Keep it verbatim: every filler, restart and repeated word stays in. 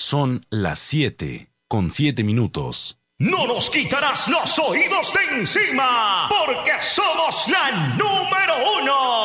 Son las siete con siete minutos. No nos quitarás los oídos de encima, porque somos la número uno.